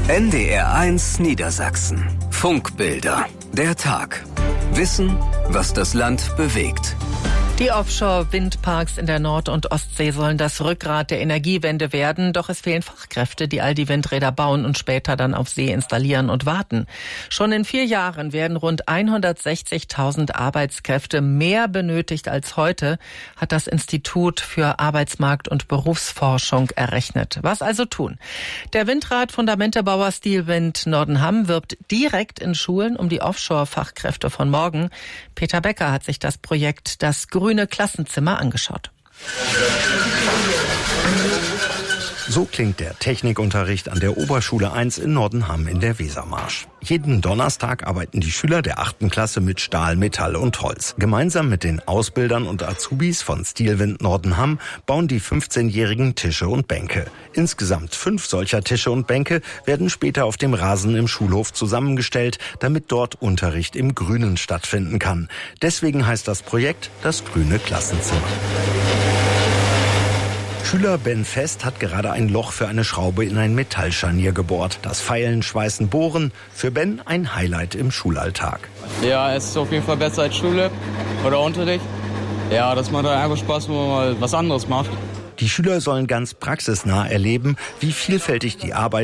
NDR1 Niedersachsen. Funkbilder. Der Tag. Wissen, was das Land bewegt. Die Offshore-Windparks in der Nord- und Ostsee sollen das Rückgrat der Energiewende werden. Doch es fehlen Fachkräfte, die all die Windräder bauen und später dann auf See installieren und warten. Schon in 4 Jahren werden rund 160.000 Arbeitskräfte mehr benötigt als heute, hat das Institut für Arbeitsmarkt- und Berufsforschung errechnet. Was also tun? Der Windrad-Fundamentebauer Steelwind Nordenham wirbt direkt in Schulen um die Offshore-Fachkräfte von morgen. Peter Becker hat sich das Projekt Das grüne Klassenzimmer angeschaut. So klingt der Technikunterricht an der Oberschule 1 in Nordenham in der Wesermarsch. Jeden Donnerstag arbeiten die Schüler der 8. Klasse mit Stahl, Metall und Holz. Gemeinsam mit den Ausbildern und Azubis von Steelwind Nordenham bauen die 15-jährigen Tische und Bänke. Insgesamt 5 solcher Tische und Bänke werden später auf dem Rasen im Schulhof zusammengestellt, damit dort Unterricht im Grünen stattfinden kann. Deswegen heißt das Projekt Das grüne Klassenzimmer. Schüler Ben Fest hat gerade ein Loch für eine Schraube in ein Metallscharnier gebohrt. Das Feilen, Schweißen, Bohren, für Ben ein Highlight im Schulalltag. Ja, es ist auf jeden Fall besser als Schule oder Unterricht. Ja, das macht einfach Spaß, wenn man mal was anderes macht. Die Schüler sollen ganz praxisnah erleben, wie vielfältig die Arbeit